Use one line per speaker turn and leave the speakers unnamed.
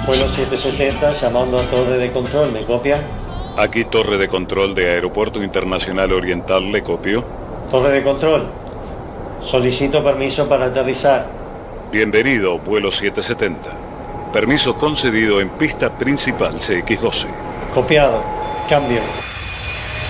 Vuelo 770, llamando a torre de control, ¿me copia?
Aquí torre de control de Aeropuerto Internacional Oriental, ¿le copio?
Torre de control, solicito permiso para aterrizar.
Bienvenido, vuelo 770. Permiso concedido en pista principal CX-12.
Copiado, cambio.